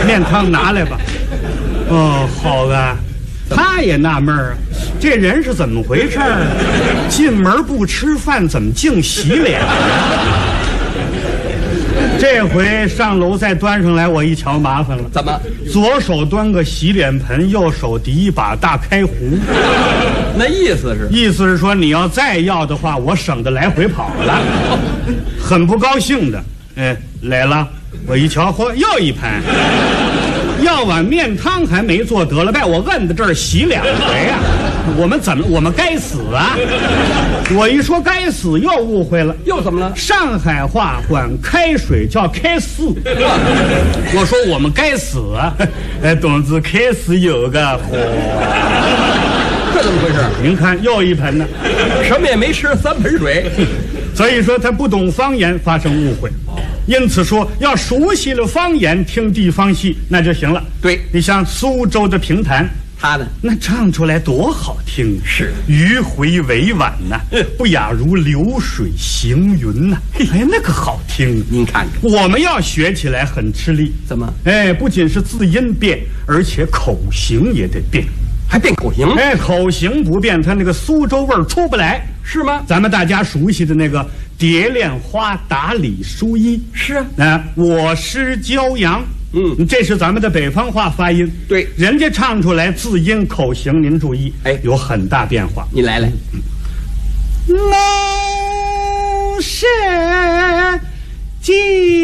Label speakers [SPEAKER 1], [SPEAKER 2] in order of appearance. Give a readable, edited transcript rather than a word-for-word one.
[SPEAKER 1] 面汤拿来吧。哦，好啊。他也纳闷儿，这人是怎么回事儿？进门不吃饭，怎么净洗脸呢？这回上楼再端上来，我一瞧麻烦了。
[SPEAKER 2] 怎么？
[SPEAKER 1] 左手端个洗脸盆，右手提一把大开壶。
[SPEAKER 2] 那意思是
[SPEAKER 1] 说，你要再要的话，我省得来回跑了。很不高兴的，来了。我一瞧，嚯，又一盘。要碗面汤还没做得了呗，我摁在这儿洗2回啊！我们该死啊！我一说该死，又误会了，
[SPEAKER 2] 又怎么了？
[SPEAKER 1] 上海话管开水叫开死，我说我们该死啊！董子开始有个嚯，
[SPEAKER 2] 这怎么回事？
[SPEAKER 1] 您看又一盆呢，
[SPEAKER 2] 什么也没吃，3盆水。
[SPEAKER 1] 所以说他不懂方言，发生误会。因此说，要熟悉了方言，听地方戏那就行了。
[SPEAKER 2] 对，
[SPEAKER 1] 你像苏州的评弹，
[SPEAKER 2] 他呢，
[SPEAKER 1] 那唱出来多好听，
[SPEAKER 2] 是
[SPEAKER 1] 迂回委婉呐，不亚如流水行云呐。哎，那个好听。
[SPEAKER 2] 您看看，
[SPEAKER 1] 我们要学起来很吃力。
[SPEAKER 2] 怎么？
[SPEAKER 1] 不仅是字音变，而且口型也得变。
[SPEAKER 2] 还变口型？
[SPEAKER 1] 口型不变，他那个苏州味儿出不来，
[SPEAKER 2] 是吗？
[SPEAKER 1] 咱们大家熟悉的那个蝶恋花、打李书衣，
[SPEAKER 2] 是啊。
[SPEAKER 1] 我师骄阳，这是咱们的北方话发音。
[SPEAKER 2] 对，
[SPEAKER 1] 人家唱出来字音口型，您注意，有很大变化。
[SPEAKER 2] 你来。
[SPEAKER 1] 我是骄